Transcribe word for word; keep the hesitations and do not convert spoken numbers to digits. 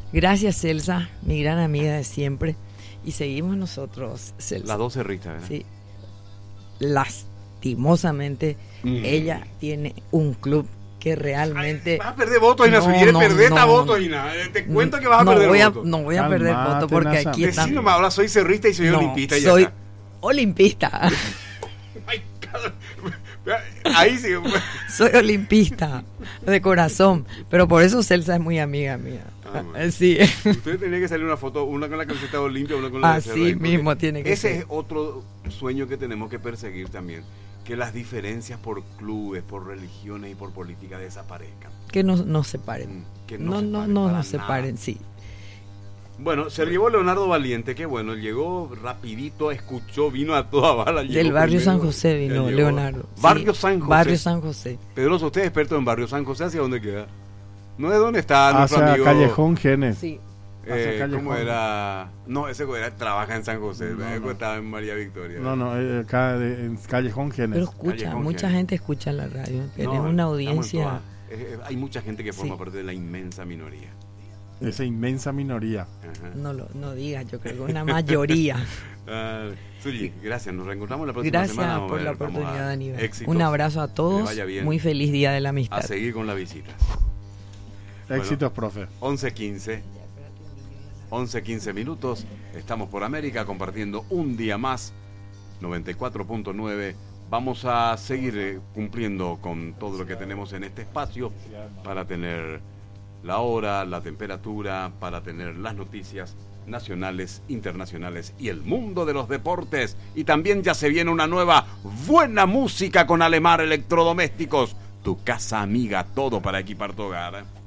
Gracias, Celsa, mi gran amiga de siempre. Y seguimos nosotros, Celsa. Las dos cerristas, ¿verdad? Sí. Lastimosamente, mm. ella tiene un club que realmente... Ay, vas a perder votos, Ina. No, si quieres no, perder no, votos, Ina. Te cuento que vas a no perder voy a, votos. No voy a perder Calmate, votos porque Nasa. aquí están... Decime, ahora soy cerrista y soy no, olimpista. Y soy ya está. olimpista. Ay, ahí sí. Soy olimpista de corazón, pero por eso Celsa es muy amiga mía. Ah, bueno. Sí. Usted tenía que salir una foto, una con la camiseta de Olimpia, una con la de Así mismo tiene que ese ser. Ese es otro sueño que tenemos que perseguir también, que las diferencias por clubes, por religiones y por política desaparezcan. Que no nos separen. Que no no, no no nos nos separen, sí. Bueno, se llevó Leonardo Valiente, que bueno, llegó rapidito, escuchó, vino a toda bala. Del barrio primero, San José vino Leonardo. Barrio sí, San José. Barrio San José. Pedroso, usted es experto en Barrio San José, ¿hacia dónde queda? No es dónde está nuestro hacia amigo. Callejón Genes. Sí. Eh, Callejón. ¿Cómo era? No, ese era, trabaja en San José, no, no. Estaba en María Victoria. No, no, eh, acá de, en Callejón Genes. Pero escucha, Callejón mucha Genes. gente escucha la radio. Tiene No, una audiencia. Eh, hay mucha gente que forma sí. parte de la inmensa minoría. Esa inmensa minoría. Ajá. No lo no diga, yo creo que una mayoría. uh, Suyi, gracias, nos reencontramos la próxima gracias semana. Gracias por ver, la oportunidad, Aníbal. Éxitos, un abrazo a todos. Muy feliz día de la amistad. A seguir con la visita. Éxitos, bueno, profe. once quince once quince minutos. Estamos por América compartiendo un día más. noventa y cuatro punto nueve. Vamos a seguir eh, cumpliendo con todo lo que tenemos en este espacio para tener la hora, la temperatura, para tener las noticias nacionales, internacionales y el mundo de los deportes. Y también ya se viene una nueva buena música con Alemar Electrodomésticos. Tu casa amiga, todo para equipar tu hogar.